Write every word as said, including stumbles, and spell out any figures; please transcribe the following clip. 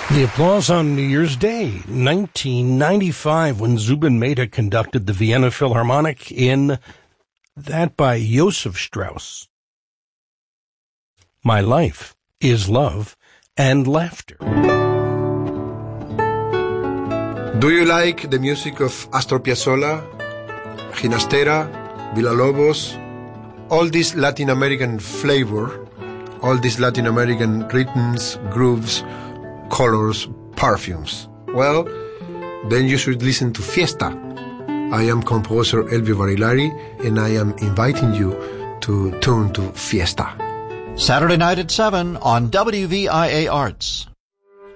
The applause on New Year's Day, nineteen ninety-five, when Zubin Mehta conducted the Vienna Philharmonic in that by Joseph Strauss. My life is love and laughter. Do you like the music of Astor Piazzolla, Ginastera, Villalobos, all this Latin American flavor, all these Latin American rhythms, grooves, colors, perfumes? Well, then you should listen to Fiesta. I am composer Elvio Barilari, and I am inviting you to tune to Fiesta. Saturday night at seven on W V I A Arts.